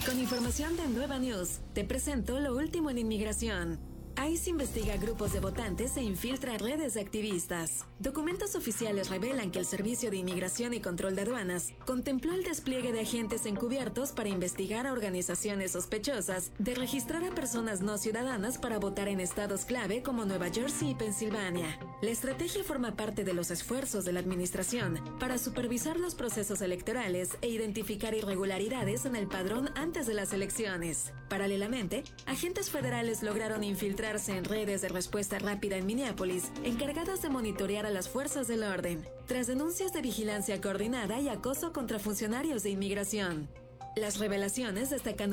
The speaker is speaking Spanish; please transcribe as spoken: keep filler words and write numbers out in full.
Con información de Nueva News, te presento lo último en inmigración. ICE investiga grupos de votantes e infiltra redes de activistas. Documentos oficiales revelan que el Servicio de Inmigración y Control de Aduanas contempló el despliegue de agentes encubiertos para investigar a organizaciones sospechosas de registrar a personas no ciudadanas para votar en estados clave como Nueva Jersey y Pensilvania. La estrategia forma parte de los esfuerzos de la administración para supervisar los procesos electorales e identificar irregularidades en el padrón antes de las elecciones. Paralelamente, agentes federales lograron infiltrarse en redes de respuesta rápida en Minneapolis, encargadas de monitorear a las fuerzas del orden, tras denuncias de vigilancia coordinada y acoso contra funcionarios de inmigración. Las revelaciones destacan